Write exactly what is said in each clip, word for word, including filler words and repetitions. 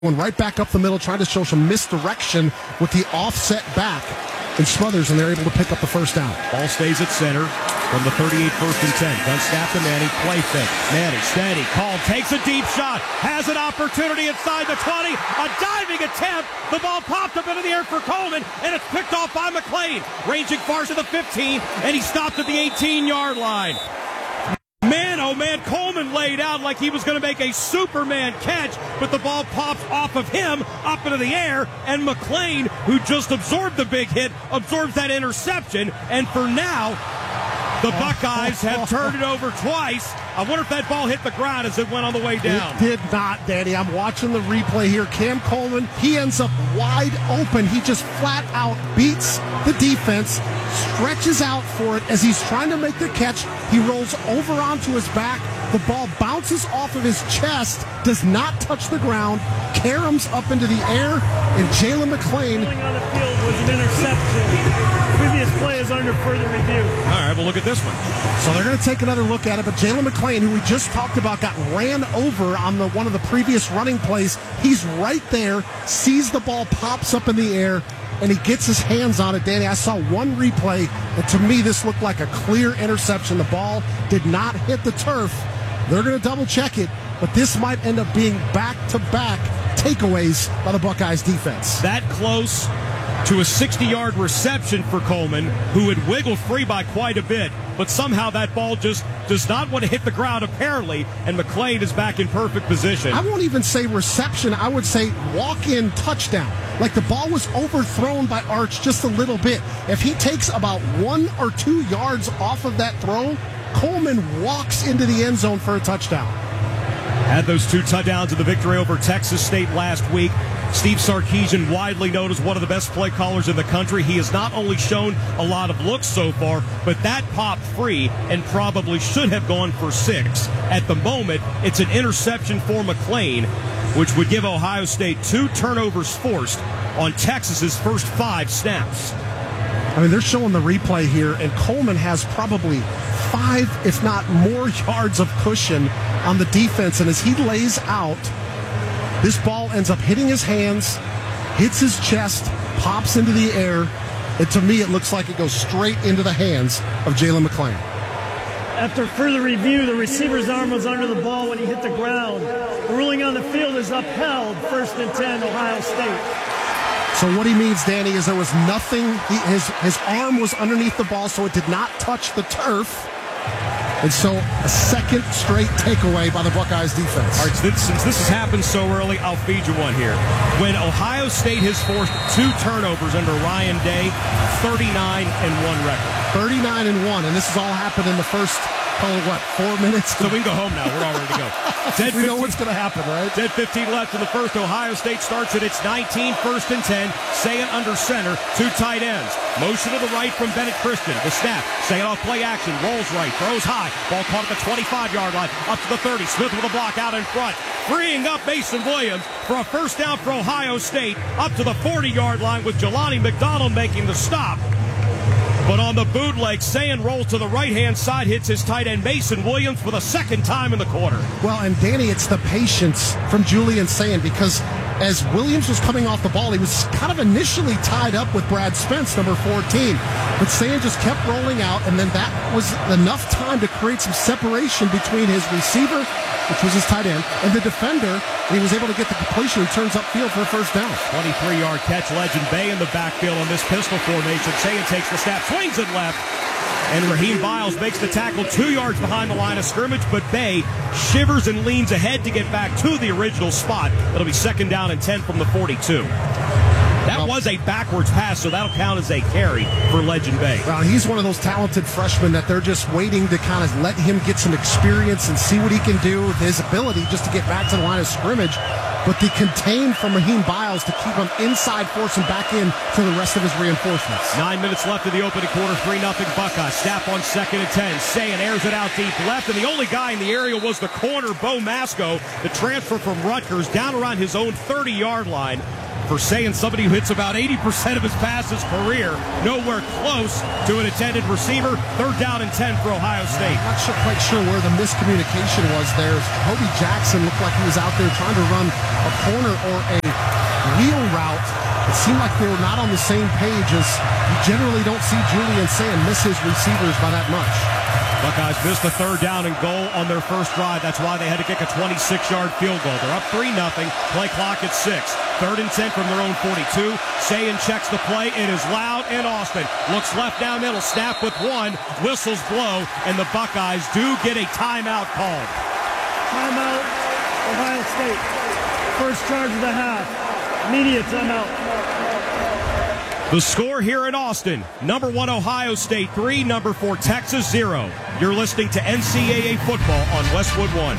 Going right back up the middle, trying to show some misdirection with the offset back. And Smothers, and they're able to pick up the first down. Ball stays at center from the thirty-eight, first and ten. Gun snap to Manning, play fake. Manning, steady, called, takes a deep shot, has an opportunity inside the twenty, a diving attempt. The ball popped up into the air for Coleman, and it's picked off by McClain. Ranging far to the fifteen, and he stopped at the eighteen-yard line. Man, oh man, Coleman laid out like he was going to make a Superman catch, but the ball pops off of him up into the air, and McClain, who just absorbed the big hit, absorbs that interception, and for now, the Buckeyes have turned it over twice. I wonder if that ball hit the ground as it went on the way down. It did not, Danny. I'm watching the replay here. Cam Coleman, he ends up wide open. He just flat out beats the defense, stretches out for it as he's trying to make the catch. He rolls over onto his back. The ball bounces off of his chest, does not touch the ground, caroms up into the air, and Jalen McClain. Rolling on the field was an interception. Previous play is under further review. All right, we'll look at this one. So they're going to take another look at it, but Jalen McClain, who we just talked about, got ran over on the one of the previous running plays. He's right there, sees the ball, pops up in the air, and he gets his hands on it. Danny, I saw one replay, and to me this looked like a clear interception. The ball did not hit the turf. They're going to double check it, but this might end up being back-to-back takeaways by the Buckeyes defense. That close to a sixty-yard reception for Coleman, who had wiggled free by quite a bit, but somehow that ball just does not want to hit the ground apparently, and McClain is back in perfect position. I won't even say reception, I would say walk-in touchdown. Like the ball was overthrown by Arch just a little bit. If he takes about one or two yards off of that throw, Coleman walks into the end zone for a touchdown. Had those two touchdowns in the victory over Texas State last week. Steve Sarkisian, widely known as one of the best play callers in the country. He has not only shown a lot of looks so far, but that popped free and probably should have gone for six. At the moment, it's an interception for McClain, which would give Ohio State two turnovers forced on Texas's first five snaps. I mean, they're showing the replay here, and Coleman has probably five, if not more, yards of cushion on the defense. And as he lays out, this ball ends up hitting his hands, hits his chest, pops into the air, and to me it looks like it goes straight into the hands of Jalen McClain. After further review, the receiver's arm was under the ball when he hit the ground. The ruling on the field is upheld, first and ten, Ohio State. So what he means, Danny, is there was nothing, he, his, his arm was underneath the ball, so it did not touch the turf. And so a second straight takeaway by the Buckeyes defense. All right, since, since this has happened so early, I'll feed you one here. When Ohio State has forced two turnovers under Ryan Day, thirty-nine and one record. thirty-nine and one, and this has all happened in the first, oh, what, four minutes? So we can go home now. We're all ready to go. Dead we know what's going to happen, right? Dead fifteen left in the first. Ohio State starts at its nineteen, first and ten. Sayin under center, two tight ends. Motion to the right from Bennett Christian. The snap. Sayin off play action. Rolls right. Throws high. Ball caught at the twenty-five-yard line. Up to the thirty. Smith with a block out in front. Freeing up Mason Williams for a first down for Ohio State. Up to the forty-yard line with Jelani McDonald making the stop. But on the bootleg, Sayin rolls to the right-hand side, hits his tight end Mason Williams for the second time in the quarter. Well, and Danny, it's the patience from Julian Sayin, because as Williams was coming off the ball, he was kind of initially tied up with Brad Spence, number fourteen. But Sayin just kept rolling out, and then that was enough time to create some separation between his receiver, which was his tight end, and the defender, and he was able to get the completion. He turns upfield for a first down. twenty-three-yard catch, Legend Bay in the backfield on this pistol formation. Sayin takes the snap, swings it left, and Raheem Biles makes the tackle two yards behind the line of scrimmage, but Bay shivers and leans ahead to get back to the original spot. It'll be second down and ten from the forty-two. That was a backwards pass, so that'll count as a carry for Legend Bay. Well, he's one of those talented freshmen that they're just waiting to kind of let him get some experience and see what he can do with his ability just to get back to the line of scrimmage. But the contain from Raheem Biles to keep him inside, force him back in for the rest of his reinforcements. Nine minutes left in the opening quarter, three nothing Buckeyes. Snap on second and ten. Sayin airs it out deep left, and the only guy in the area was the corner, Bo Masco, the transfer from Rutgers, down around his own thirty-yard line. for Sayin, somebody who hits about eighty percent of his passes career, nowhere close to an intended receiver. Third down and ten for Ohio State. I'm not sure, quite sure where the miscommunication was there. Jacoby Jackson looked like he was out there trying to run a corner or a wheel route. It seemed like they were not on the same page, as you generally don't see Julian Sayin miss his receivers by that much. Buckeyes missed the third down and goal on their first drive. That's why they had to kick a twenty-six-yard field goal. They're up three nothing. Play clock at six. Third and ten from their own forty-two. Sayin checks the play. It is loud in Austin. Looks left down middle. Snap with one. Whistles blow. And the Buckeyes do get a timeout called. Timeout, Ohio State. First charge of the half. Immediate timeout. The score here in Austin, number one Ohio State three, number four Texas zero. You're listening to N C double A football on Westwood One.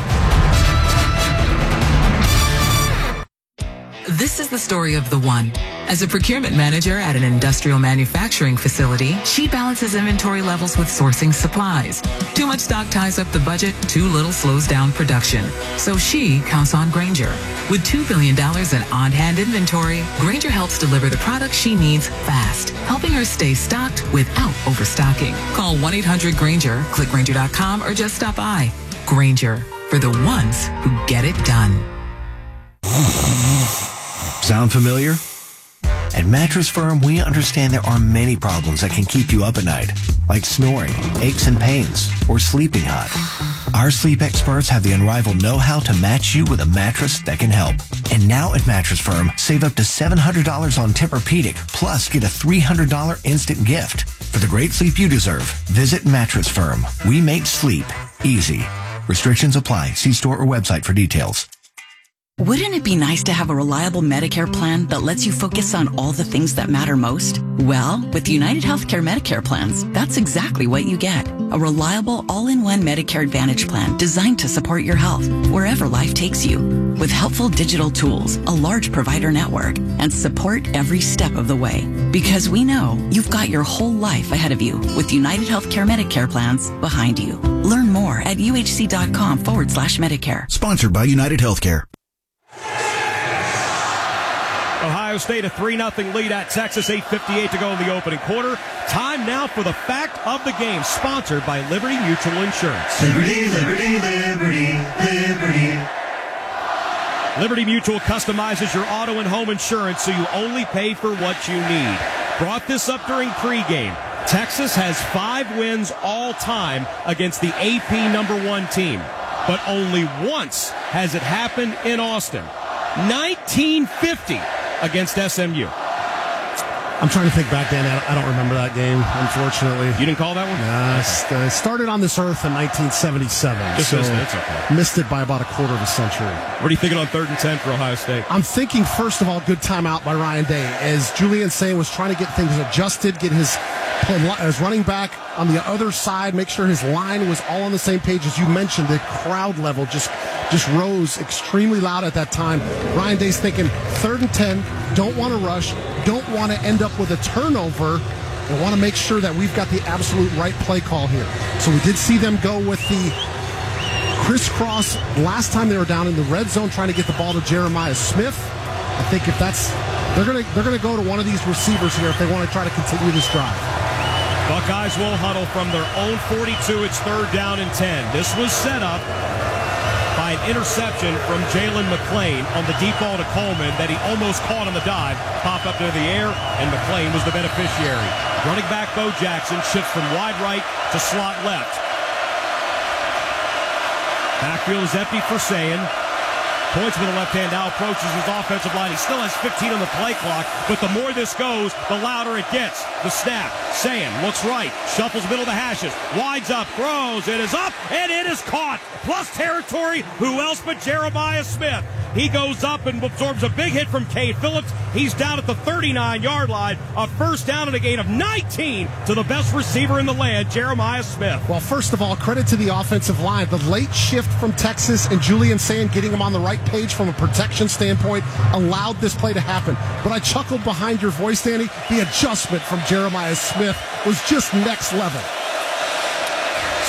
This is the story of the One. As a procurement manager at an industrial manufacturing facility, she balances inventory levels with sourcing supplies. Too much stock ties up the budget, too little slows down production. So she counts on Grainger. With two billion dollars in on-hand inventory, Grainger helps deliver the products she needs fast, helping her stay stocked without overstocking. Call one eight hundred Grainger, click Grainger dot com, or just stop by. Grainger, for the ones who get it done. Sound familiar? At Mattress Firm, we understand there are many problems that can keep you up at night, like snoring, aches and pains, or sleeping hot. Our sleep experts have the unrivaled know-how to match you with a mattress that can help. And now at Mattress Firm, save up to seven hundred dollars on Tempur-Pedic, plus get a three hundred dollars instant gift. For the great sleep you deserve, visit Mattress Firm. We make sleep easy. Restrictions apply. See store or website for details. Wouldn't it be nice to have a reliable Medicare plan that lets you focus on all the things that matter most? Well, with United Healthcare Medicare plans, that's exactly what you get. A reliable all-in-one Medicare Advantage plan designed to support your health wherever life takes you. With helpful digital tools, a large provider network, and support every step of the way. Because we know you've got your whole life ahead of you with United Healthcare Medicare plans behind you. Learn more at uhc.com forward slash Medicare. Sponsored by United Healthcare. Ohio State a three nothing lead at Texas, eight fifty-eight to go in the opening quarter. Time now for the fact of the game, sponsored by Liberty Mutual Insurance. Liberty, Liberty, Liberty, Liberty. Liberty Mutual customizes your auto and home insurance so you only pay for what you need. Brought this up during pregame. Texas has five wins all time against the A P number one team, but only once has it happened in Austin. nineteen fifty against S M U. I'm trying to think back, Dan. I don't remember that game, unfortunately. You didn't call that one? Nah, uh, started on this earth in nineteen seventy-seven. Just so missed it. It's okay. Missed it by about a quarter of a century. What are you thinking on third and ten for Ohio State? I'm thinking, first of all, good timeout by Ryan Day, as Julian Sayin was trying to get things adjusted, get his, his running back on the other side, make sure his line was all on the same page. As you mentioned, the crowd level just just rose extremely loud at that time. Ryan Day's thinking third and ten, don't want to rush, don't want to end up with a turnover, and want to make sure that we've got the absolute right play call here. So we did see them go with the crisscross last time they were down in the red zone trying to get the ball to Jeremiah Smith. I think if that's, they're going to they're going to go to one of these receivers here if they want to try to continue this drive. Buckeyes will huddle from their own forty-two. It's third down and ten. This was set up by an interception from Jalen McClain on the deep ball to Coleman that he almost caught on the dive. Pop up into the air, and McClain was the beneficiary. Running back Bo Jackson shifts from wide right to slot left. Backfield is empty for Sayin. Points with the left hand, now approaches his offensive line. He still has fifteen on the play clock, but the more this goes, the louder it gets. The snap. Sayin looks right, shuffles middle of the hashes, winds up, throws, it is up, and it is caught. Plus territory, who else but Jeremiah Smith? He goes up and absorbs a big hit from Cade Phillips. He's down at the thirty-nine-yard line. A first down and a gain of nineteen to the best receiver in the land, Jeremiah Smith. Well, first of all, credit to the offensive line. The late shift from Texas and Julian Sayin getting him on the right page from a protection standpoint allowed this play to happen. But I chuckled behind your voice, Danny. The adjustment from Jeremiah Smith was just next level.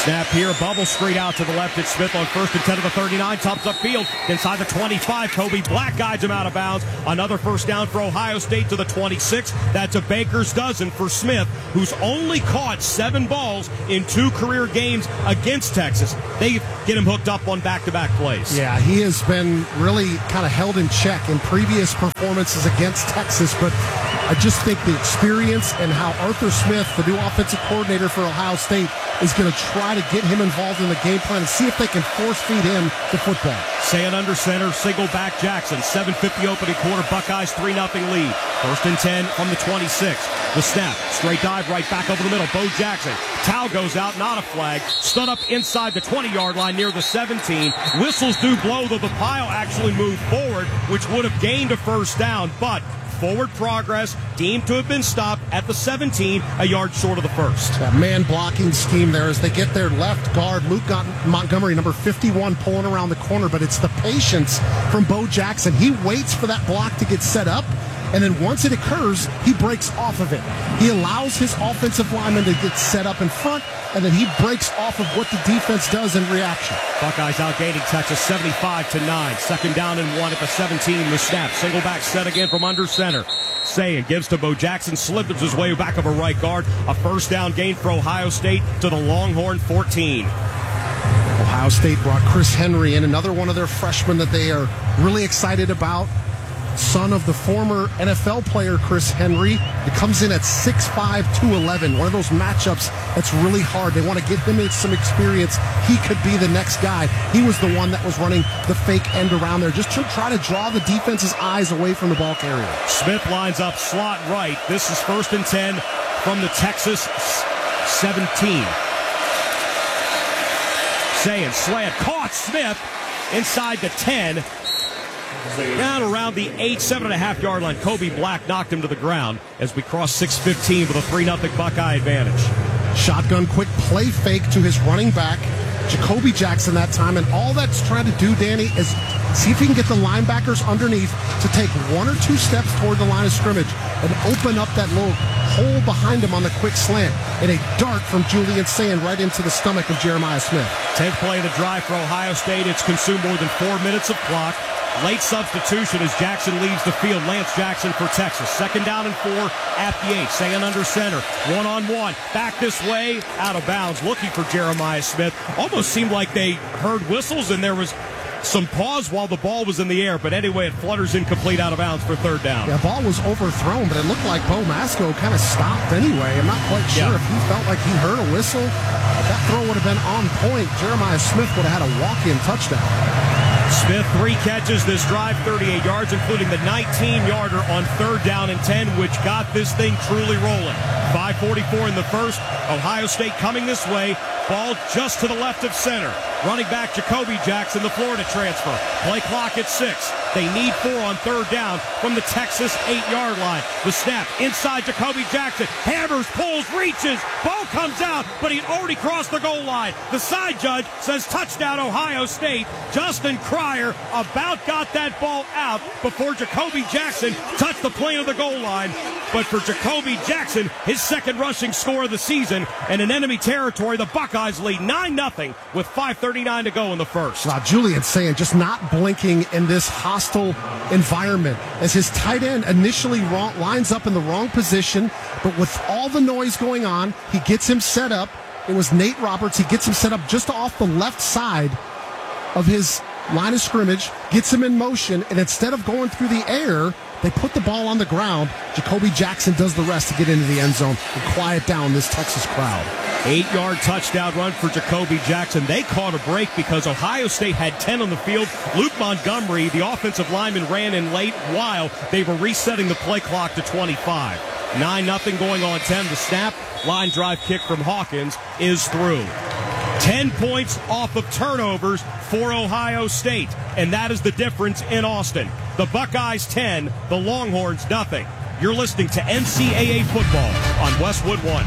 Snap here, bubble screen out to the left. It's Smith on first and ten of the thirty-nine. Tops upfield inside the twenty-five. Kobe Black guides him out of bounds. Another first down for Ohio State to the twenty-six. That's a baker's dozen for Smith, who's only caught seven balls in two career games against Texas. They get him hooked up on back-to-back plays. Yeah, he has been really kind of held in check in previous performances against Texas, but I just think the experience and how Arthur Smith, the new offensive coordinator for Ohio State, is going to try to get him involved in the game plan and see if they can force feed him the football. Saying under center, single back Jackson. seven fifty opening quarter, Buckeyes three nothing lead. First and ten from the twenty-six. The snap, straight dive right back over the middle. Bo Jackson. Towel goes out, not a flag. Stood up inside the twenty-yard line near the seventeen. Whistles do blow, though the pile actually moved forward, which would have gained a first down, but forward progress deemed to have been stopped at the seventeen, a yard short of the first. That man blocking scheme there as they get their left guard, Luke Montgomery, number fifty-one, pulling around the corner, but it's the patience from Bo Jackson. He waits for that block to get set up, and then once it occurs, he breaks off of it. He allows his offensive lineman to get set up in front, and then he breaks off of what the defense does in reaction. Buckeyes outgaining Texas seventy-five to nine. Second down and one at the seventeen. The snap. Single back set again from under center. Saying gives to Bo Jackson. Slips his way back of a right guard. A first down gain for Ohio State to the Longhorn fourteen. Ohio State brought Chris Henry in, another one of their freshmen that they are really excited about. Son of the former N F L player Chris Henry. It comes in at six five, two eleven. One of those matchups that's really hard. They want to get him some experience. He could be the next guy. He was the one that was running the fake end around there, just to try to draw the defense's eyes away from the ball carrier. Smith lines up slot right. This is first and ten from the Texas seventeen. Saying slant caught Smith inside the ten. Down around the eight, seven and a half yard line. Kobe Black knocked him to the ground as we cross six fifteen with a three nothing Buckeye advantage. Shotgun quick play fake to his running back, Jacoby Jackson that time, and all that's trying to do, Danny, is see if he can get the linebackers underneath to take one or two steps toward the line of scrimmage and open up that little hole behind him on the quick slant. And a dart from Julian Sand right into the stomach of Jeremiah Smith. tenth play of the drive for Ohio State. It's consumed more than four minutes of clock. Late substitution as Jackson leaves the field. Lance Jackson for Texas. Second down and four at the eight. Saying under center. One-on-one. Back this way. Out of bounds. Looking for Jeremiah Smith. Almost seemed like they heard whistles and there was some pause while the ball was in the air. But anyway, it flutters incomplete out of bounds for third down. Yeah, the ball was overthrown, but it looked like Bo Masco kind of stopped anyway. I'm not quite sure yeah. if he felt like he heard a whistle. If that throw would have been on point, Jeremiah Smith would have had a walk-in touchdown. Smith, three catches this drive, thirty-eight yards, including the nineteen-yarder on third down and ten, which got this thing truly rolling. five forty-four in the first. Ohio State coming this way. Ball just to the left of center. Running back Jacoby Jackson, the Florida transfer. Play clock at six. They need four on third down from the Texas eight-yard line. The snap inside Jacoby Jackson. Hammers, pulls, reaches. Ball comes out, but he'd already crossed the goal line. The side judge says touchdown Ohio State. Justin Cryer about got that ball out before Jacoby Jackson touched the plane of the goal line. But for Jacoby Jackson, his second rushing score of the season, and in enemy territory, the Buckeyes lead nine nothing with five thirty-nine to go in the first. Wow, Julian saying just not blinking in this hostile environment as his tight end initially wrong, lines up in the wrong position, but with all the noise going on, he gets him set up. It was Nate Roberts. He gets him set up just off the left side of his line of scrimmage, gets him in motion, and instead of going through the air, they put the ball on the ground. Jacoby Jackson does the rest to get into the end zone and quiet down this Texas crowd. Eight-yard touchdown run for Jacoby Jackson. They caught a break because Ohio State had ten on the field. Luke Montgomery, the offensive lineman, ran in late while they were resetting the play clock to twenty-five. nine nothing going on ten. The snap, line drive kick from Hawkins is through. ten points off of turnovers for Ohio State, and that is the difference in Austin. The Buckeyes ten, the Longhorns nothing. You're listening to N C double A football on Westwood One.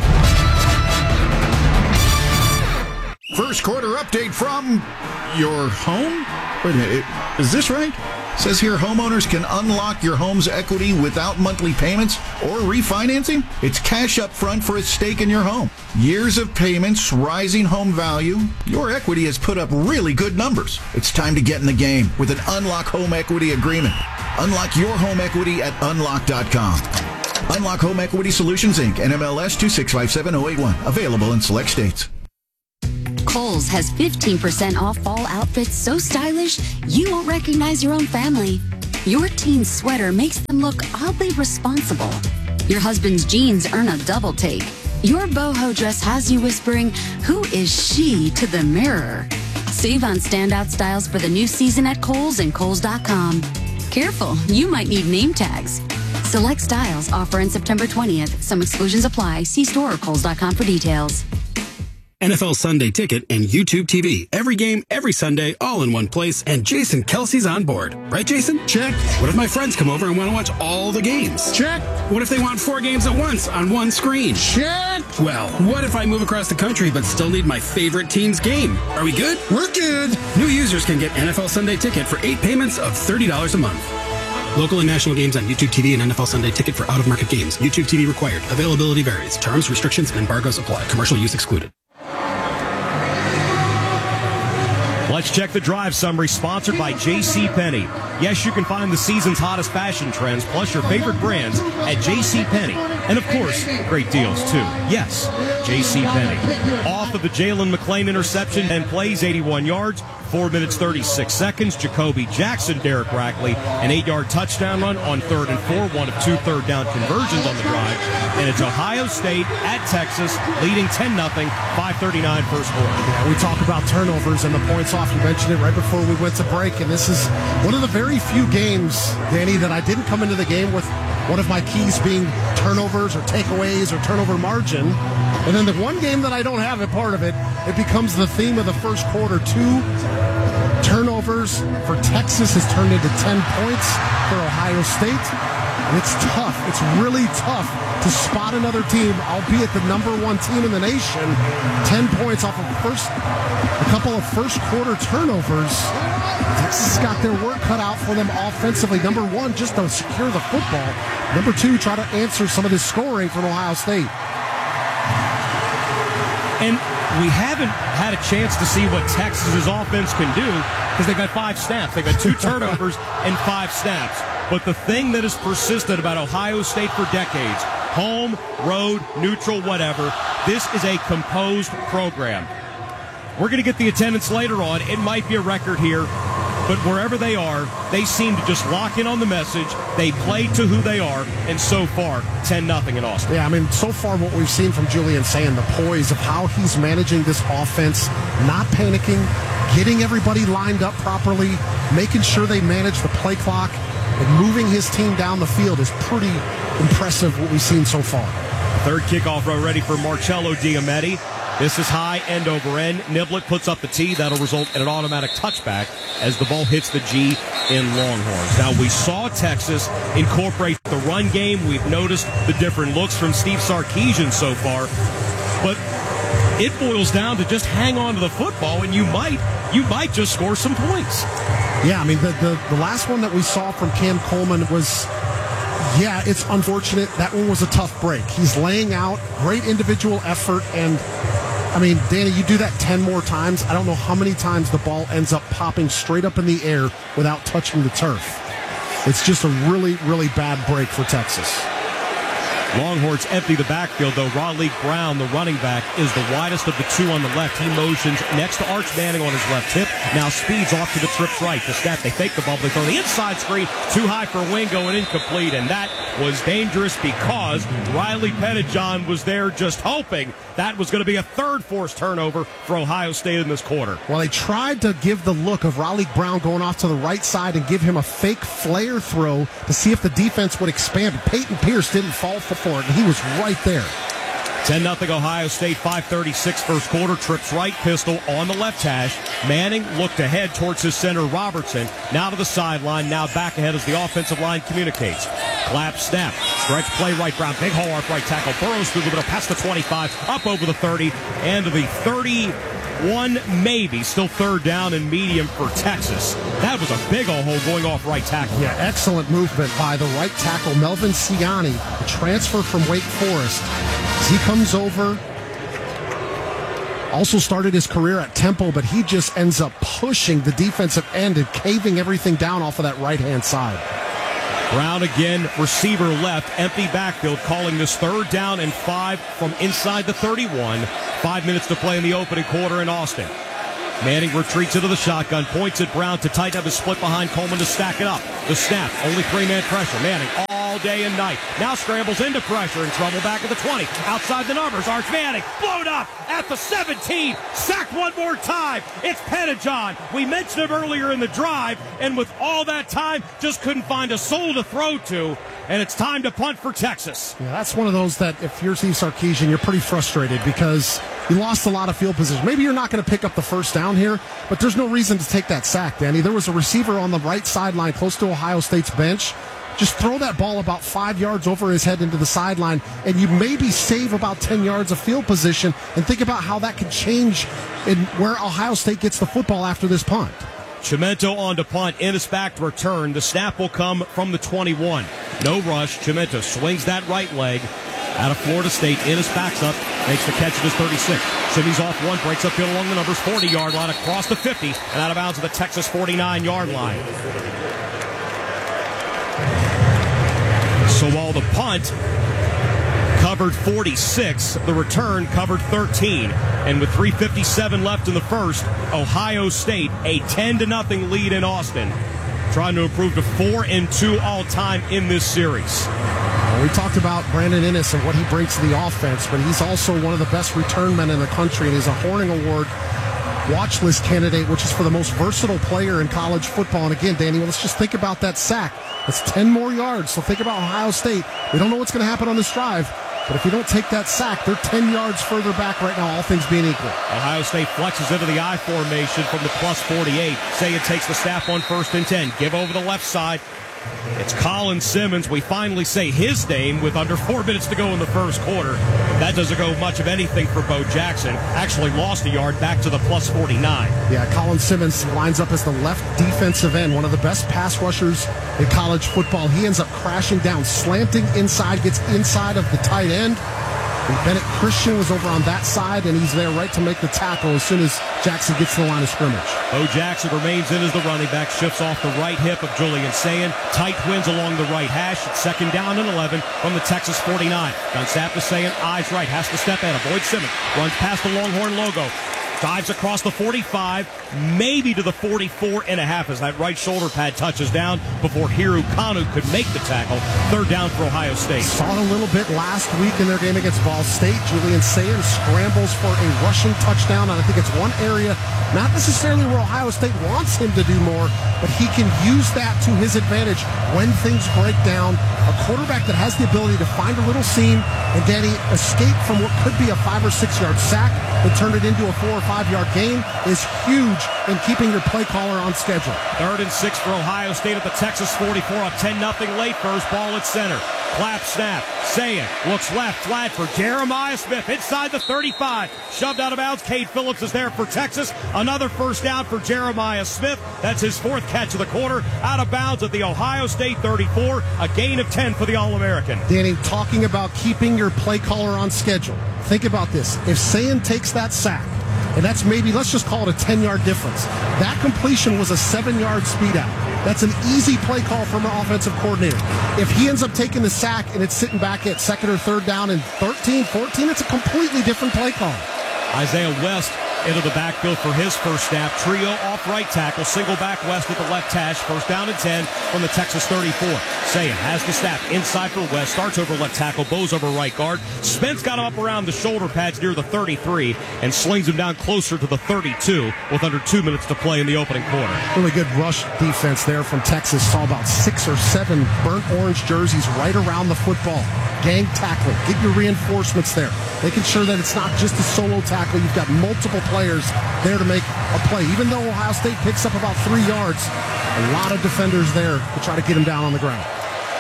First quarter update from your home? Wait a minute, is this right? Says here homeowners can unlock your home's equity without monthly payments or refinancing. It's cash up front for a stake in your home. Years of payments, rising home value. Your equity has put up really good numbers. It's time to get in the game with an Unlock Home Equity Agreement. Unlock your home equity at unlock dot com. Unlock Home Equity Solutions, Incorporated, N M L S two six five seven zero eight one. Available in select states. Kohl's has fifteen percent off fall outfits so stylish you won't recognize your own family. Your teen's sweater makes them look oddly responsible. Your husband's jeans earn a double take. Your boho dress has you whispering, "Who is she?" to the mirror. Save on standout styles for the new season at Kohl's and Kohl's dot com. Careful, you might need name tags. Select styles offer in September twentieth. Some exclusions apply. See store or Kohl's dot com for details. N F L Sunday Ticket and YouTube T V. Every game, every Sunday, all in one place. And Jason Kelsey's on board. Right, Jason? Check. What if my friends come over and want to watch all the games? Check. What if they want four games at once on one screen? Check. Well, what if I move across the country but still need my favorite team's game? Are we good? We're good. New users can get N F L Sunday Ticket for eight payments of thirty dollars a month. Local and national games on YouTube T V and N F L Sunday Ticket for out-of-market games. YouTube T V required. Availability varies. Terms, restrictions, and embargoes apply. Commercial use excluded. Let's check the drive summary, sponsored by JCPenney. Yes, you can find the season's hottest fashion trends, plus your favorite brands at JCPenney. And, of course, great deals, too. Yes, JCPenney. Off of the Jalen McClain interception and plays eighty-one yards, four minutes, thirty-six seconds. Jacoby Jackson, Derek Rackley, an eight-yard touchdown run on third and four, one of two third down conversions on the drive. And it's Ohio State at Texas, leading ten nothing, five thirty-nine first quarter. Yeah, we talk about turnovers and the points off. You mentioned it right before we went to break, and this is one of the very few games, Danny, that I didn't come into the game with one of my keys being turnovers or takeaways or turnover margin. And then the one game that I don't have a part of it, it becomes the theme of the first quarter. Two turnovers for Texas has turned into ten points for Ohio State. And it's tough. It's really tough to spot another team, albeit the number one team in the nation, ten points off of first, a couple of first quarter turnovers. Texas has got their work cut out for them offensively. Number one, just to secure the football. Number two, try to answer some of this scoring from Ohio State. And we haven't had a chance to see what Texas's offense can do because they've got five snaps. They've got two turnovers and five snaps. But the thing that has persisted about Ohio State for decades, home, road, neutral, whatever, this is a composed program. We're going to get the attendance later on. It might be a record here, but wherever they are, they seem to just lock in on the message. They play to who they are, and so far, ten nothing in Austin. Yeah, I mean, so far what we've seen from Julian Sand, the poise of how he's managing this offense, not panicking, getting everybody lined up properly, making sure they manage the play clock, and moving his team down the field is pretty impressive what we've seen so far. Third kickoff row ready for Marcello Diametti. This is high, end over end. Niblett puts up the T. That'll result in an automatic touchback as the ball hits the G in Longhorns. Now, we saw Texas incorporate the run game. We've noticed the different looks from Steve Sarkisian so far. But it boils down to just hang on to the football, and you might you might just score some points. Yeah, I mean, the, the, the last one that we saw from Cam Coleman was, yeah, it's unfortunate. That one was a tough break. He's laying out great individual effort, and I mean, Danny, you do that ten more times. I don't know how many times the ball ends up popping straight up in the air without touching the turf. It's just a really, really bad break for Texas. Longhorns empty the backfield, though. Raleigh Brown, the running back, is the widest of the two on the left. He motions next to Arch Manning on his left hip. Now speeds off to the trips right. The snap, they fake the ball. They throw the inside screen. Too high for a wing, going incomplete. And that was dangerous because Riley Pettijohn was there just hoping that was going to be a third forced turnover for Ohio State in this quarter. Well, they tried to give the look of Raleigh Brown going off to the right side and give him a fake flare throw to see if the defense would expand. But Peyton Pierce didn't fall for it, and he was right there. ten nothing Ohio State, five thirty-six first quarter. Trips right, pistol on the left hash. Manning looked ahead towards his center, Robertson. Now to the sideline, now back ahead as the offensive line communicates. Clap, snap, stretch play right, Brown, big hole off right tackle, burrows through the middle, past the twenty-five, up over the thirty, and to the thirty-one, maybe, still third down and medium for Texas. That was a big old hole going off right tackle. Yeah, excellent movement by the right tackle, Melvin Siani, a transfer from Wake Forest. As he comes over, also started his career at Temple, but he just ends up pushing the defensive end and caving everything down off of that right-hand side. Brown again, receiver left, empty backfield, calling this third down and five from inside the thirty-one. Five minutes to play in the opening quarter in Austin. Manning retreats into the shotgun, points at Brown to tighten up his split behind Coleman to stack it up. The snap, only three-man pressure. Manning all day and night. Now scrambles into pressure and trouble back at the twenty. Outside the numbers, Arch Manning blown up at the seventeen. Sacked one more time. It's Pettijohn. We mentioned him earlier in the drive, and with all that time, just couldn't find a soul to throw to. And it's time to punt for Texas. Yeah, that's one of those that if you're Steve Sarkisian, you're pretty frustrated because you lost a lot of field position. Maybe you're not going to pick up the first down here, but there's no reason to take that sack, Danny. There was a receiver on the right sideline close to Ohio State's bench. Just throw that ball about five yards over his head into the sideline, and you maybe save about ten yards of field position, and think about how that could change in where Ohio State gets the football after this punt. Chimento on to punt, Ennis back to return. The snap will come from the twenty-one. No rush. Chimento swings that right leg out of Florida State. Ennis backs up, makes the catch at his thirty-six. Shimmies off one, breaks upfield along the numbers, forty-yard line, across the fifty, and out of bounds at the Texas forty-nine-yard line. So while the punt covered forty-six, the return covered thirteen. And with three fifty-seven left in the first, Ohio State a ten to nothing lead in Austin, trying to improve to four and two all time in this series. Well, we talked about Brandon Ennis and what he brings to the offense, but he's also one of the best return men in the country, and he's a Horning Award watch list candidate, which is for the most versatile player in college football. And again, Danny, let's just think about that sack. That's ten more yards. So think about Ohio State. We don't know what's going to happen on this drive, but if you don't take that sack, they're ten yards further back right now, all things being equal. Ohio State flexes into the I formation from the plus forty-eight. Saying takes the snap on first and ten. Give over the left side. It's Colin Simmons. We finally say his name with under four minutes to go in the first quarter. That doesn't go much of anything for Bo Jackson. Actually lost a yard back to the plus forty-nine. Yeah, Colin Simmons lines up as the left defensive end, one of the best pass rushers in college football. He ends up crashing down, slanting inside, gets inside of the tight end. And Bennett Christian was over on that side, and he's there right to make the tackle as soon as Jackson gets to the line of scrimmage. Bo Jackson remains in as the running back, shifts off the right hip of Julian Sayin. Tight twins along the right hash. It's second down and eleven from the Texas forty-nine. Gun snap to Sayin, eyes right, has to step in. Avoid Simmons, runs past the Longhorn logo. Dives across the forty-five, maybe to the forty-four and a half as that right shoulder pad touches down before Hiru Kanu could make the tackle. Third down for Ohio State. Saw it a little bit last week in their game against Ball State. Julian Sayin scrambles for a rushing touchdown, and I think it's one area, not necessarily where Ohio State wants him to do more, but he can use that to his advantage when things break down. A quarterback that has the ability to find a little seam and Danny escape from what could be a five or six yard sack and turn it into a four or five yard gain is huge in keeping your play caller on schedule. Third and six for Ohio State at the Texas forty-four, up ten nothing late. First ball at center. Clap snap. Sayin looks left, flat for Jeremiah Smith inside the thirty-five. Shoved out of bounds. Cade Phillips is there for Texas. Another first down for Jeremiah Smith. That's his fourth catch of the quarter. Out of bounds at the Ohio State thirty-four. A gain of ten for the All-American. Danny, talking about keeping your play caller on schedule. Think about this. If Sayin takes that sack, and that's maybe, let's just call it a ten yard difference. That completion was a seven yard speed out. That's an easy play call from an offensive coordinator. If he ends up taking the sack and it's sitting back at second or third down and thirteen, fourteen, it's a completely different play call. Isaiah West into the backfield for his first snap. Trio off right tackle. Single back West at the left hash. First down and ten from the Texas thirty-four. Sayin has the snap inside for West. Starts over left tackle. Bows over right guard. Spence got him up around the shoulder pads near the thirty-three and slings him down closer to the thirty-two with under two minutes to play in the opening quarter. Really good rush defense there from Texas. Saw about six or seven burnt orange jerseys right around the football. Gang tackling. Get your reinforcements there. Making sure that it's not just a solo tackle. You've got multiple players there to make a play. Even though Ohio State picks up about three yards, a lot of defenders there to try to get him down on the ground.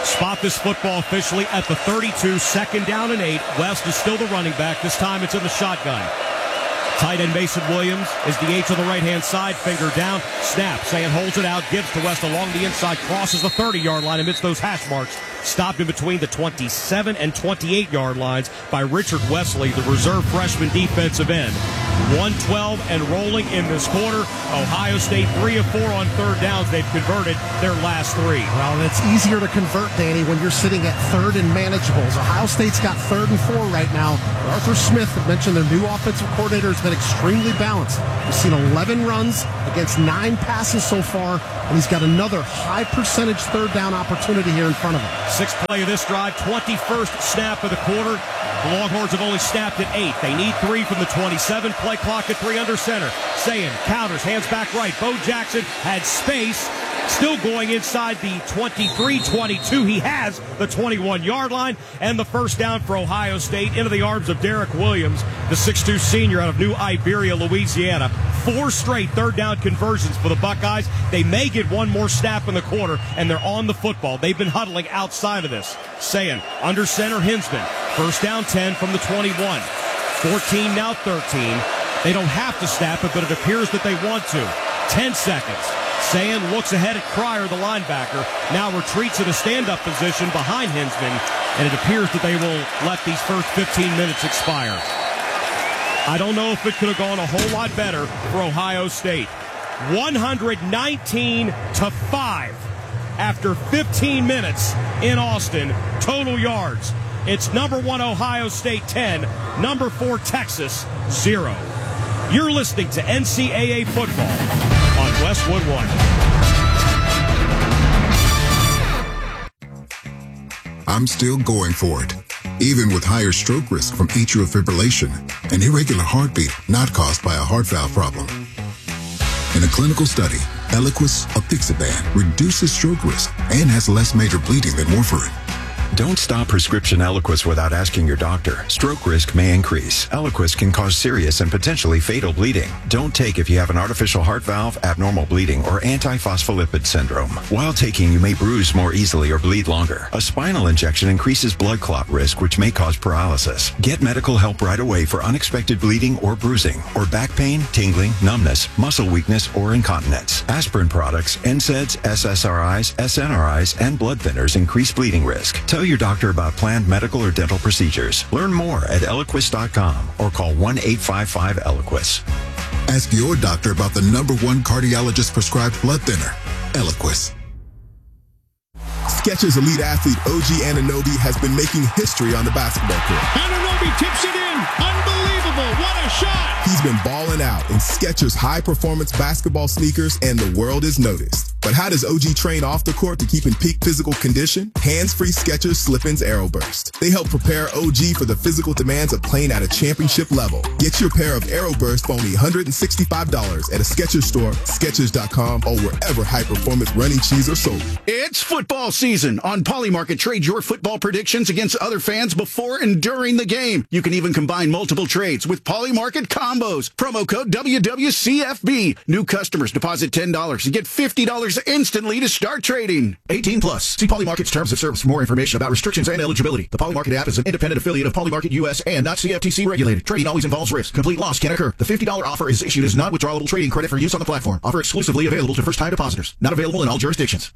Spot this football officially at the thirty-two, second down and eight. West is still the running back. This time it's in the shotgun. Tight end Mason Williams is the H on the right-hand side, finger down, snap. Sayin holds it out, gives to West along the inside, crosses the thirty-yard line amidst those hash marks. Stopped in between the twenty-seven and twenty-eight-yard lines by Richard Wesley, the reserve freshman defensive end. one twelve and rolling in this quarter. Ohio State three of four on third downs. They've converted their last three. Well, it's easier to convert, Danny, when you're sitting at third and manageables. Ohio State's got third and four right now. Arthur Smith mentioned their new offensive coordinator has been extremely balanced. We've seen eleven runs against nine passes so far, and he's got another high percentage third down opportunity here in front of him. Sixth play of this drive, twenty-first snap of the quarter. The Longhorns have only snapped at eight. They need three from the twenty-seven. Play clock at three under center. Sayin counters, hands back right. Bo Jackson had space. Still going inside the twenty-three twenty-two. He has the twenty-one-yard line. And the first down for Ohio State into the arms of Derek Williams, the six two senior out of New Iberia, Louisiana. Four straight third down conversions for the Buckeyes. They may get one more snap in the quarter, and they're on the football. They've been huddling outside of this. Sayin under center, Hinsman. First down ten from the twenty-one. fourteen now thirteen. They don't have to snap it, but it appears that they want to. ten seconds. Sayin looks ahead at Cryer, the linebacker, now retreats in a stand-up position behind Hinsman, and it appears that they will let these first fifteen minutes expire. I don't know if it could have gone a whole lot better for Ohio State. one nineteen to five after fifteen minutes in Austin, total yards. It's number one Ohio State ten, number four Texas zero. You're listening to N C double A football on Westwood One. I'm still going for it, even with higher stroke risk from atrial fibrillation, an irregular heartbeat not caused by a heart valve problem. In a clinical study, Eliquis apixaban reduces stroke risk and has less major bleeding than warfarin. Don't stop prescription Eliquis without asking your doctor. Stroke risk may increase. Eliquis can cause serious and potentially fatal bleeding. Don't take if you have an artificial heart valve, abnormal bleeding, or antiphospholipid syndrome. While taking, you may bruise more easily or bleed longer. A spinal injection increases blood clot risk, which may cause paralysis. Get medical help right away for unexpected bleeding or bruising, or back pain, tingling, numbness, muscle weakness, or incontinence. Aspirin products, N SAIDs, S S R Is, S N R Is, and blood thinners increase bleeding risk. Tell your doctor about planned medical or dental procedures. Learn more at Eliquis dot com or call one eight five five Eliquis. Ask your doctor about the number one cardiologist prescribed blood thinner, Eliquis. Skechers elite athlete O G Anunoby has been making history on the basketball court. Anunoby tips it in. Unbelievable. What a shot. He's been balling out in Skechers high-performance basketball sneakers, and the world is noticed. But how does O G train off the court to keep in peak physical condition? Hands-free Skechers Slip-ins Aeroburst. They help prepare O G for the physical demands of playing at a championship level. Get your pair of Aeroburst for only one hundred sixty-five dollars at a Skechers store, Skechers dot com, or wherever high-performance running shoes are sold. It's football season. On Polymarket, trade your football predictions against other fans before and during the game. You can even combine multiple trades with Polymarket combos. Promo code W W C F B. New customers deposit ten dollars and get fifty dollars instantly to start trading. eighteen plus. See Polymarket's terms of service for more information about restrictions and eligibility. The Polymarket app is an independent affiliate of Polymarket U S and not C F T C regulated. Trading always involves risk. Complete loss can occur. The fifty dollars offer is issued as non-withdrawable trading credit for use on the platform. Offer exclusively available to first-time depositors. Not available in all jurisdictions.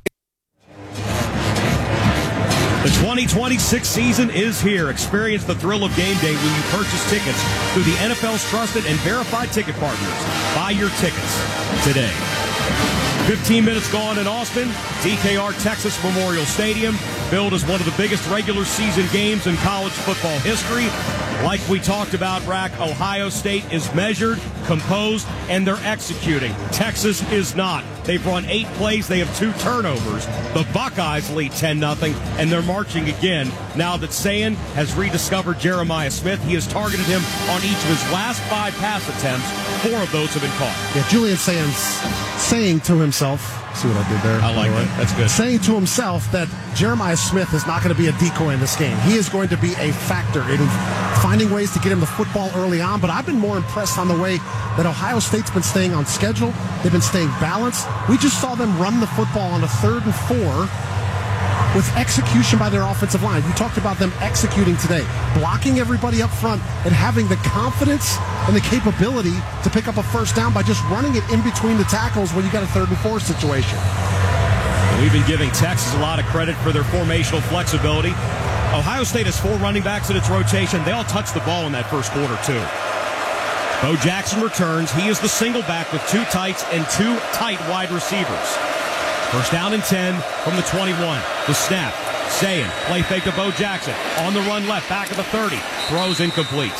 The twenty twenty-six season is here. Experience the thrill of game day when you purchase tickets through the N F L's trusted and verified ticket partners. Buy your tickets today. fifteen minutes gone in Austin. D K R Texas Memorial Stadium, billed as one of the biggest regular season games in college football history. Like we talked about, Rack, Ohio State is measured, composed, and they're executing. Texas is not. They've run eight plays. They have two turnovers. The Buckeyes lead ten nothing, and they're marching again now that Sayin has rediscovered Jeremiah Smith. He has targeted him on each of his last five pass attempts. Four of those have been caught. Yeah, Julian Sayin's saying to himself, see what I did there? I like that. That's good. Saying to himself that Jeremiah Smith is not going to be a decoy in this game. He is going to be a factor in finding ways to get him the football early on. But I've been more impressed on the way that Ohio State's been staying on schedule. They've been staying balanced. We just saw them run the football on a third and four with execution by their offensive line. You talked about them executing today, blocking everybody up front and having the confidence and the capability to pick up a first down by just running it in between the tackles when you got a third and four situation. We've been giving Texas a lot of credit for their formational flexibility. Ohio State has four running backs in its rotation. They all touched the ball in that first quarter, too. Bo Jackson returns. He is the single back with two tights and two tight wide receivers. First down and ten from the twenty-one. The snap. Sayin, play fake to Bo Jackson. On the run left, back of the thirty. Throws incomplete.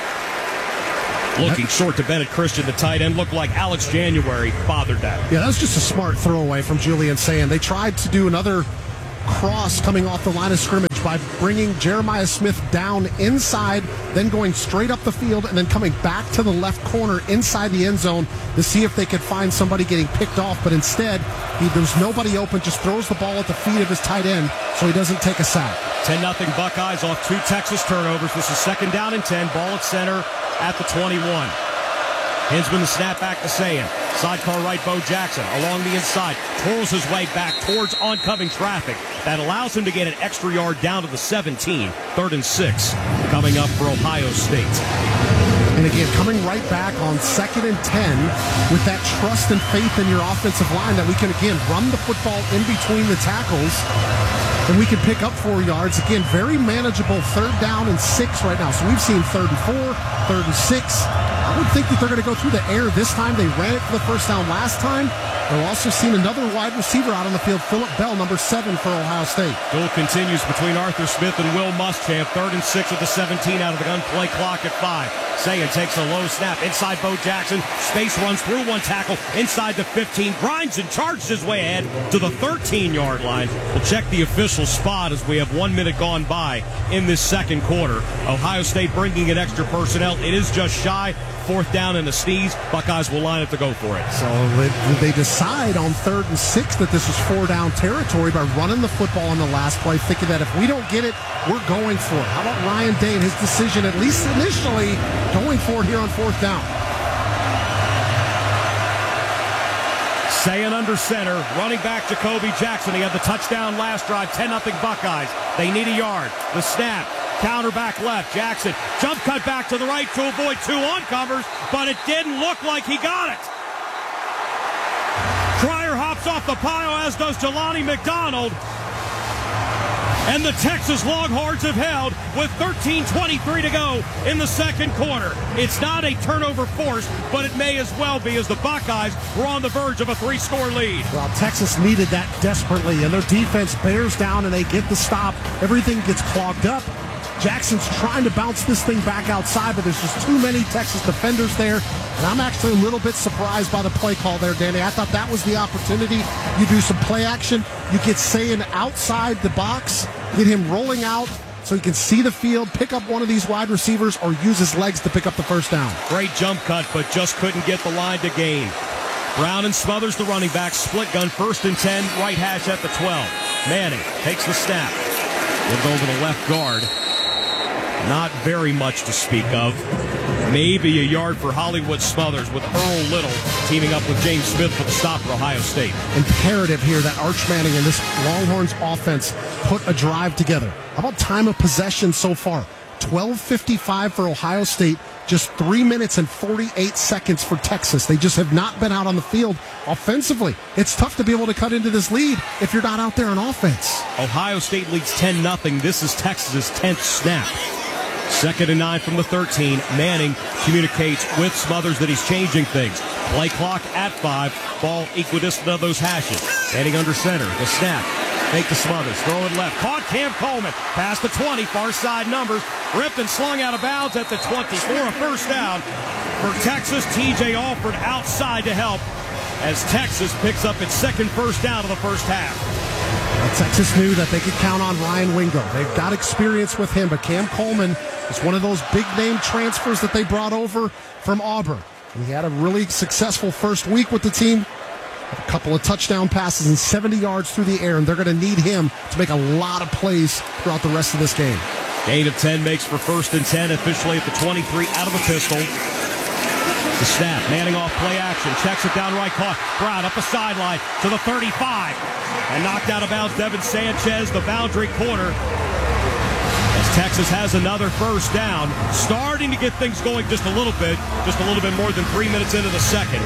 Looking short to Bennett Christian, the tight end. Looked like Alex January bothered that. Yeah, that was just a smart throwaway from Julian Sayin. They tried to do another cross coming off the line of scrimmage by bringing Jeremiah Smith down inside, then going straight up the field, and then coming back to the left corner inside the end zone to see if they could find somebody getting picked off. But instead, he, there's nobody open, just throws the ball at the feet of his tight end so he doesn't take a sack. ten nothing Buckeyes off two Texas turnovers. This is second down and ten. Ball at center at the twenty-one. Hinsman the snap back to Sayin. Sidecar right, Bo Jackson along the inside. Twirls his way back towards oncoming traffic. That allows him to get an extra yard down to the seventeen. Third and six coming up for Ohio State. And again, coming right back on second and ten with that trust and faith in your offensive line that we can, again, run the football in between the tackles and we can pick up four yards. Again, very manageable third down and six right now. So we've seen third and four, third and six. I would think that they're going to go through the air this time. They ran it for the first down last time. They've also seen another wide receiver out on the field, Phillip Bell, number seven for Ohio State. Duel continues between Arthur Smith and Will Muschamp. Third and six at the seventeen out of the gun. Play clock at five. Sayin takes a low snap inside Bo Jackson. Space runs through one tackle inside the fifteen. Grinds and charges his way ahead to the thirteen-yard line. We'll check the official spot as we have one minute gone by in this second quarter. Ohio State bringing in extra personnel. It is just shy. Fourth down and a sneeze. Buckeyes will line up to go for it. So they decide on third and six that this is four down territory by running the football on the last play, thinking that if we don't get it, we're going for it. How about Ryan Day and his decision, at least initially, going for it here on fourth down? Sayin under center, running back Jacoby Jackson. He had the touchdown last drive, ten nothing Buckeyes. They need a yard. The snap. Counter back left. Jackson jump cut back to the right to avoid two oncomers, but it didn't look like he got it. Cryer hops off the pile, as does Jelani McDonald. And the Texas Longhorns have held with thirteen twenty-three to go in the second quarter. It's not a turnover forced, but it may as well be, as the Buckeyes were on the verge of a three-score lead. Well, Texas needed that desperately, and their defense bears down and they get the stop. Everything gets clogged up. Jackson's trying to bounce this thing back outside, but there's just too many Texas defenders there. And I'm actually a little bit surprised by the play call there, Danny. I thought that was the opportunity. You do some play action. You get Sayin outside the box, get him rolling out so he can see the field, pick up one of these wide receivers, or use his legs to pick up the first down. Great jump cut, but just couldn't get the line to gain. Brown and Smothers, the running back, split gun, first and ten, right hash at the twelve. Manning takes the snap. Gives over the left guard. Not very much to speak of. Maybe a yard for Hollywood Smothers, with Earl Little teaming up with James Smith for the stop for Ohio State. Imperative here that Arch Manning and this Longhorns offense put a drive together. How about time of possession so far? twelve fifty-five for Ohio State, just three minutes and forty-eight seconds for Texas. They just have not been out on the field offensively. It's tough to be able to cut into this lead if you're not out there on offense. Ohio State leads ten nothing. This is Texas's tenth snap. Second and nine from the thirteen. Manning communicates with Smothers that he's changing things. Play clock at five. Ball equidistant of those hashes. Manning under center. The snap. Fake to Smothers. Throw it left. Caught Cam Coleman. Past the twenty. Far side numbers. Ripped and slung out of bounds at the twenty-four. A first down for Texas. T J Alford outside to help as Texas picks up its second first down of the first half. Well, Texas knew that they could count on Ryan Wingo. They've got experience with him, but Cam Coleman is one of those big-name transfers that they brought over from Auburn. And he had a really successful first week with the team. A couple of touchdown passes and seventy yards through the air, and they're going to need him to make a lot of plays throughout the rest of this game. Gain of ten makes for first and ten, officially at the twenty-three out of the pistol. The snap, Manning off play action, checks it down right, caught Brown up the sideline to the thirty-five. And knocked out of bounds, Devin Sanchez, the boundary corner. As Texas has another first down, starting to get things going just a little bit, just a little bit more than three minutes into the second.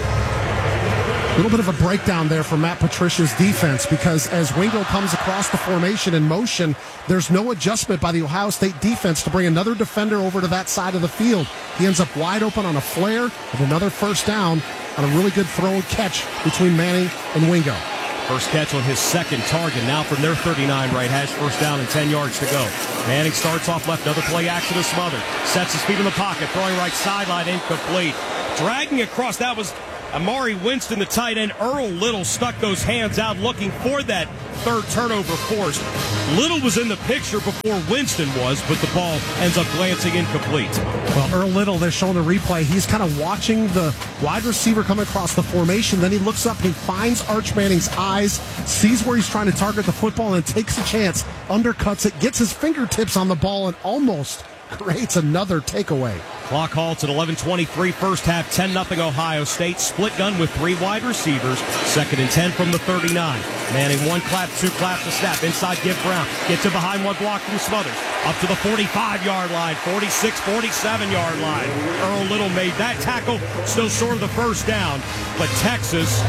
A little bit of a breakdown there for Matt Patricia's defense, because as Wingo comes across the formation in motion, there's no adjustment by the Ohio State defense to bring another defender over to that side of the field. He ends up wide open on a flare and another first down on a really good throw and catch between Manning and Wingo. First catch on his second target. Now from their thirty-nine right hash, first down and ten yards to go. Manning starts off left, another play action to Smothers. Sets his feet in the pocket, throwing right sideline, incomplete. Dragging across, that was Amari Winston, the tight end. Earl Little stuck those hands out looking for that third turnover forced. Little was in the picture before Winston was, but the ball ends up glancing incomplete. Well, Earl Little, they're showing the replay. He's kind of watching the wide receiver come across the formation. Then he looks up, he finds Arch Manning's eyes, sees where he's trying to target the football, and takes a chance, undercuts it, gets his fingertips on the ball, and almost creates another takeaway. Clock halts at eleven twenty-three, first half, ten nothing Ohio State. Split gun with three wide receivers. Second and ten from the thirty-nine. Manning one clap, two claps, a snap. Inside, give Brown. Gets it behind one block from Smothers. Up to the forty-five-yard line, forty-six, forty-seven-yard line. Earl Little made that tackle, still short of the first down. But Texas,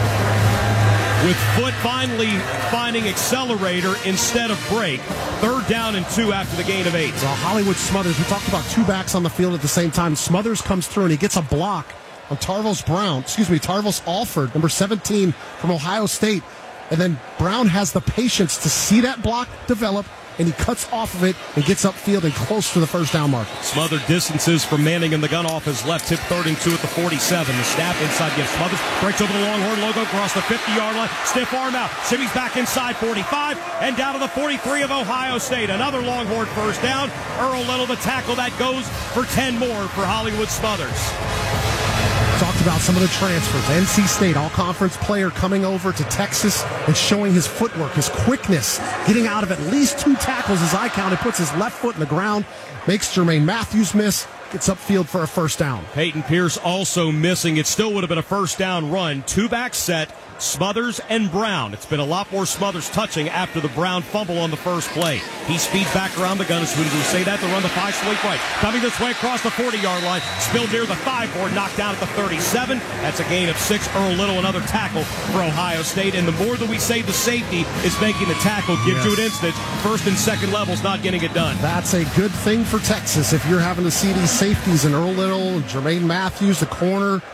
with Foot finally finding accelerator instead of break. Third down and two after the gain of eight. Well, Hollywood Smothers, we talked about two backs on the field at the same time. Smothers comes through and he gets a block on Tarvos Brown, excuse me, Tarvos Alford, number seventeen from Ohio State. And then Brown has the patience to see that block develop, and he cuts off of it and gets upfield and close to the first down mark. Smothered distances from Manning and the gun off his left, tip third and two at the forty-seven. The snap inside gives Smothers, breaks over the Longhorn logo, across the fifty-yard line, stiff arm out, shimmies back inside forty-five, and down to the forty-three of Ohio State. Another Longhorn first down. Earl Little, the tackle, that goes for ten more for Hollywood Smothers. Talked about some of the transfers. N C State all-conference player coming over to Texas and showing his footwork, his quickness, getting out of at least two tackles as I counted, puts his left foot in the ground, makes Jermaine Matthews miss, gets upfield for a first down. Peyton Pierce also missing. It still would have been a first down run. Two-back set, Smothers and Brown. It's been a lot more Smothers touching after the Brown fumble on the first play. He speeds back around the gun. As soon as we say that, they run the five sweep right. Coming this way across the forty-yard line. Spilled near the five board, knocked down at the thirty-seven. That's a gain of six. Earl Little, another tackle for Ohio State. And the more that we say the safety is making the tackle, gives yes. you an instance. First and second levels not getting it done. That's a good thing for Texas if you're having to see these safeties and Earl Little, Jermaine Matthews, the corner.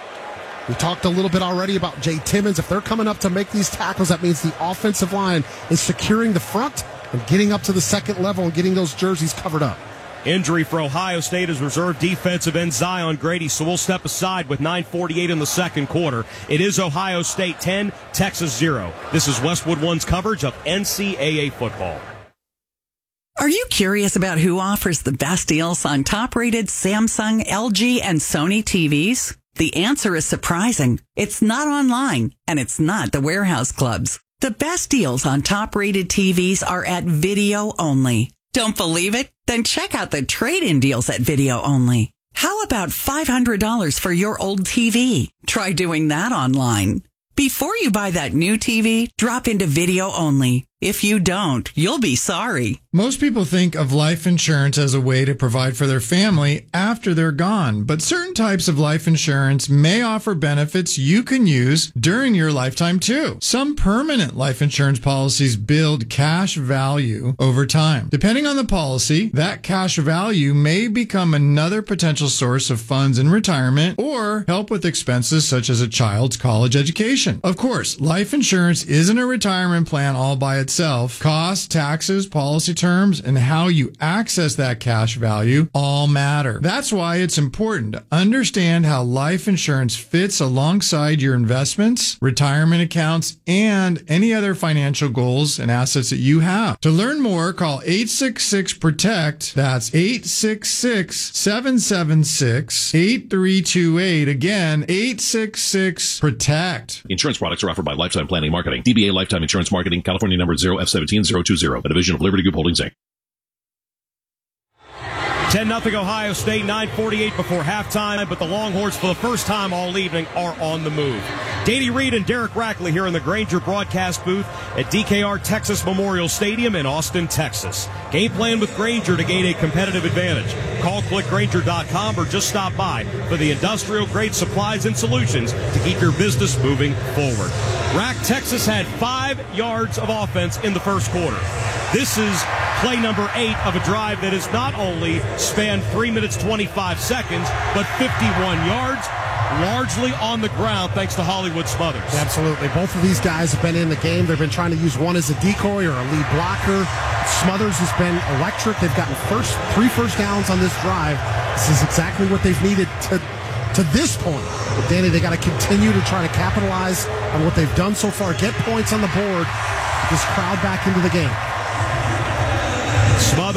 We talked a little bit already about Jay Timmons. If they're coming up to make these tackles, that means the offensive line is securing the front and getting up to the second level and getting those jerseys covered up. Injury for Ohio State is reserve defensive end Zion Grady, so we'll step aside with nine forty-eight in the second quarter. It is Ohio State ten, Texas zero. This is Westwood One's coverage of N C double A football. Are you curious about who offers the best deals on top-rated Samsung, L G, and Sony T Vs? The answer is surprising. It's not online, and it's not the warehouse clubs. The best deals on top-rated T Vs are at Video Only. Don't believe it? Then check out the trade-in deals at Video Only. How about five hundred dollars for your old T V? Try doing that online. Before you buy that new T V, drop into Video Only. If you don't, you'll be sorry. Most people think of life insurance as a way to provide for their family after they're gone, but certain types of life insurance may offer benefits you can use during your lifetime too. Some permanent life insurance policies build cash value over time. Depending on the policy, that cash value may become another potential source of funds in retirement or help with expenses such as a child's college education. Of course, life insurance isn't a retirement plan all by itself. Itself, costs, taxes, policy terms, and how you access that cash value all matter. That's why it's important to understand how life insurance fits alongside your investments, retirement accounts, and any other financial goals and assets that you have. To learn more, call eight six six PROTECT. That's eight six six, seven seven six, eight three two eight. Again, eight six six PROTECT. Insurance products are offered by Lifetime Planning Marketing. D B A Lifetime Insurance Marketing, California number zero F one seven zero two zero, a division of Liberty Group Holdings, Incorporated. ten nothing Ohio State, nine forty-eight before halftime, but the Longhorns for the first time all evening are on the move. Danny Reed and Derek Rackley here in the Grainger broadcast booth at D K R Texas Memorial Stadium in Austin, Texas. Game plan with Grainger to gain a competitive advantage. Call click grainger dot com or just stop by for the industrial-grade supplies and solutions to keep your business moving forward. Rack, Texas had five yards of offense in the first quarter. This is play number eight of a drive that has not only spanned three minutes, twenty-five seconds, but fifty-one yards, largely on the ground thanks to Hollywood Smothers. Absolutely. Both of these guys have been in the game. They've been trying to use one as a decoy or a lead blocker. Smothers has been electric. They've gotten first three first downs on this drive. This is exactly what they've needed to to this point. But Danny, they got to continue to try to capitalize on what they've done so far, get points on the board, get this crowd back into the game. Smothers